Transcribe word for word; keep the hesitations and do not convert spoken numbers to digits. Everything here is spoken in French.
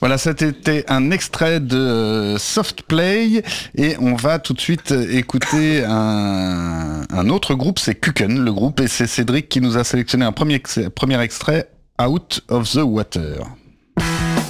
Voilà, c'était un extrait de Soft Play et on va tout de suite écouter un, un autre groupe, c'est Kuken, le groupe, et c'est Cédric qui nous a sélectionné un premier, premier extrait, Out of the Water.